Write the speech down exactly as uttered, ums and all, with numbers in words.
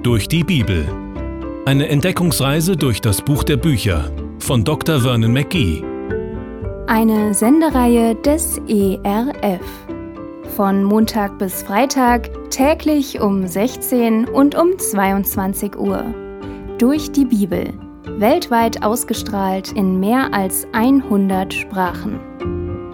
Durch die Bibel. Eine Entdeckungsreise durch das Buch der Bücher von Doktor Vernon McGee. Eine Sendereihe des E R F. Von Montag bis Freitag täglich um sechzehn und um zweiundzwanzig Uhr. Durch die Bibel. Weltweit ausgestrahlt in mehr als hundert Sprachen.